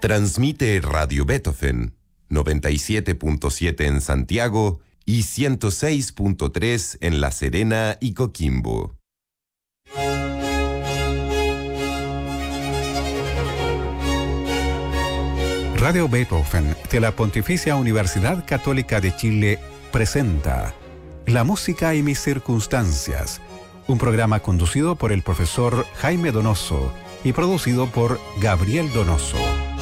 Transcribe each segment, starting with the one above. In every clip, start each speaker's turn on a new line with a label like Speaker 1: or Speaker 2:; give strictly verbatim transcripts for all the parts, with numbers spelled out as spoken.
Speaker 1: Transmite Radio Beethoven, noventa y siete punto siete en Santiago y ciento seis punto tres en La Serena y Coquimbo.
Speaker 2: Radio Beethoven de la Pontificia Universidad Católica de Chile presenta La música y mis circunstancias, un programa conducido por el profesor Jaime Donoso y producido por Gabriel Donoso.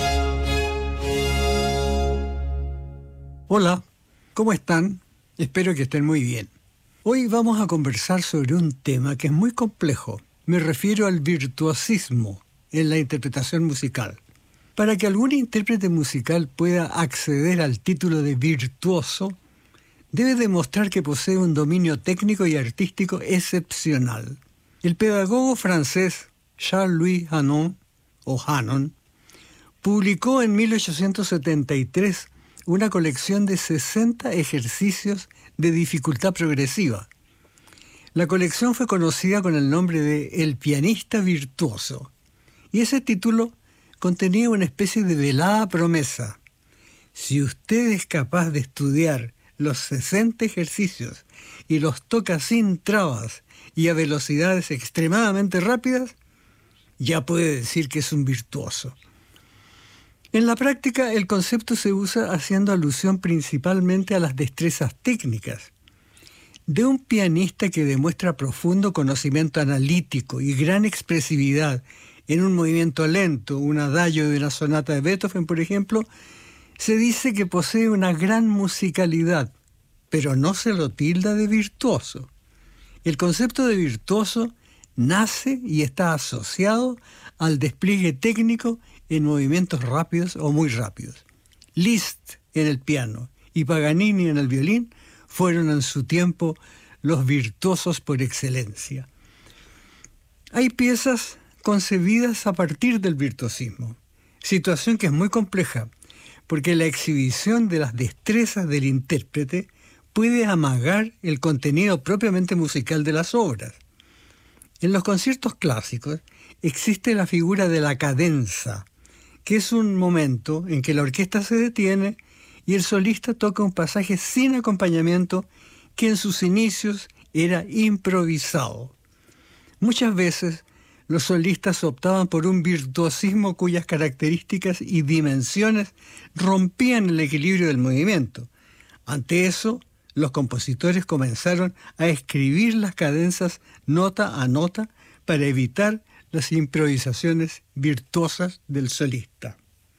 Speaker 3: Hola, ¿cómo están? Espero que estén muy bien. Hoy vamos a conversar sobre un tema que es muy complejo. Me refiero al virtuosismo en la interpretación musical. Para que algún intérprete musical pueda acceder al título de virtuoso, debe demostrar que posee un dominio técnico y artístico excepcional. El pedagogo francés Charles-Louis Hanon, o Hanon, publicó en mil ochocientos setenta y tres una colección de sesenta ejercicios de dificultad progresiva. La colección fue conocida con el nombre de El pianista virtuoso, y ese título contenía una especie de velada promesa. Si usted es capaz de estudiar los sesenta ejercicios y los toca sin trabas y a velocidades extremadamente rápidas, ya puede decir que es un virtuoso. En la práctica, el concepto se usa haciendo alusión principalmente a las destrezas técnicas. De un pianista que demuestra profundo conocimiento analítico y gran expresividad en un movimiento lento, un adagio de una sonata de Beethoven, por ejemplo, se dice que posee una gran musicalidad, pero no se lo tilda de virtuoso. El concepto de virtuoso nace y está asociado al despliegue técnico en movimientos rápidos o muy rápidos. Liszt en el piano y Paganini en el violín fueron en su tiempo los virtuosos por excelencia. Hay piezas concebidas a partir del virtuosismo, situación que es muy compleja, porque la exhibición de las destrezas del intérprete puede amagar el contenido propiamente musical de las obras. En los conciertos clásicos existe la figura de la cadenza, que es un momento en que la orquesta se detiene y el solista toca un pasaje sin acompañamiento que en sus inicios era improvisado. Muchas veces los solistas optaban por un virtuosismo cuyas características y dimensiones rompían el equilibrio del movimiento. Ante eso, los compositores comenzaron a escribir las cadenzas nota a nota para evitar las improvisaciones virtuosas del solista.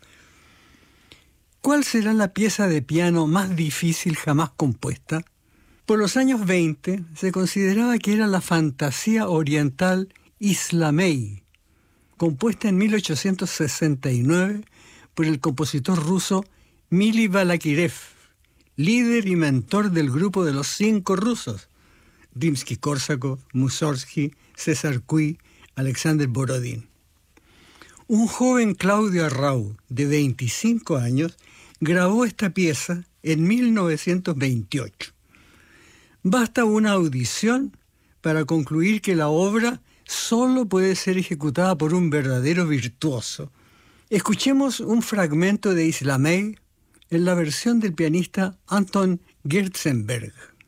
Speaker 3: ¿Cuál será la pieza de piano más difícil jamás compuesta? Por los años veinte se consideraba que era la fantasía oriental Islamey, compuesta en mil ochocientos sesenta y nueve por el compositor ruso Mili Balakirev, líder y mentor del grupo de los cinco rusos, Rimsky-Korsakov, Mussorgsky, César Cui, Alexander Borodín. Un joven Claudio Arrau, de veinticinco años, grabó esta pieza en mil novecientos veintiocho. Basta una audición para concluir que la obra solo puede ser ejecutada por un verdadero virtuoso. Escuchemos un fragmento de Islamey en la versión del pianista Anton Gerstenberg.